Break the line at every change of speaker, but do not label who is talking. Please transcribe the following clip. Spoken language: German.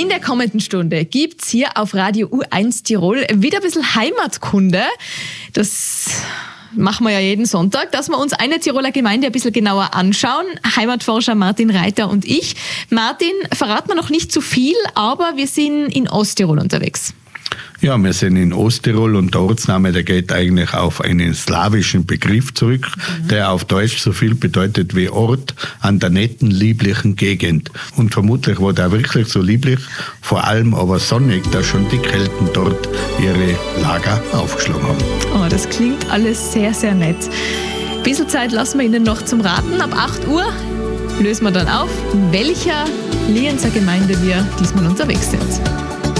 In der kommenden Stunde gibt's hier auf Radio U1 Tirol wieder ein bisschen Heimatkunde. Das machen wir ja jeden Sonntag, dass wir uns eine Tiroler Gemeinde ein bisschen genauer anschauen. Heimatforscher Martin Reiter und ich. Martin, verraten wir noch nicht zu viel, aber wir sind in Osttirol unterwegs.
Ja, wir sind in Osttirol und der Ortsname, der geht eigentlich auf einen slawischen Begriff zurück, der auf Deutsch so viel bedeutet wie Ort an der netten, lieblichen Gegend. Und vermutlich war der wirklich so lieblich, vor allem aber sonnig, dass schon die Kelten dort ihre Lager aufgeschlagen haben.
Oh, das klingt alles sehr, sehr nett. Ein bisschen Zeit lassen wir Ihnen noch zum Raten. Ab 8 Uhr lösen wir dann auf, in welcher Lienzer Gemeinde wir diesmal unterwegs sind.